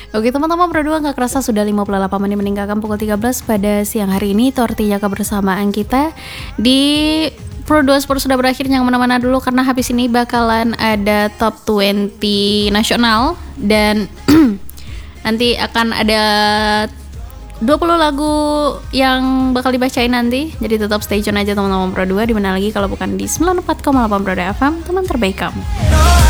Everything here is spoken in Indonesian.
Oke teman-teman, berdua gak kerasa sudah 58 menit meninggalkan pukul 13 pada siang hari ini. Itu artinya kebersamaan kita di Pro 2 Sport sudah berakhir. Yang mana-mana dulu karena habis ini bakalan ada top 20 nasional. Dan nanti akan ada 20 lagu yang bakal dibacain nanti. Jadi tetap stay tune aja teman-teman Pro 2. Dimana lagi kalau bukan di 94,8 Pro 2 FM, teman terbaik kamu.